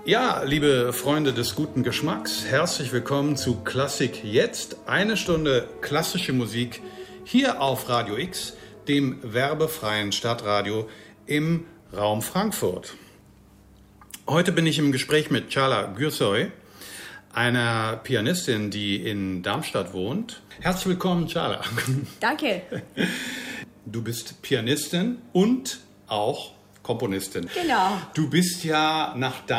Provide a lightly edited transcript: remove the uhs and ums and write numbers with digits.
Ja, liebe Freunde des guten Geschmacks, herzlich willkommen zu Klassik jetzt. Eine Stunde klassische Musik hier auf Radio X, dem werbefreien Stadtradio im Raum Frankfurt. Heute bin ich im Gespräch mit Çağla Gürsoy, einer Pianistin, die in Darmstadt wohnt. Herzlich willkommen, Çağla. Danke. Du bist Pianistin und auch Komponistin. Genau. Du bist ja nach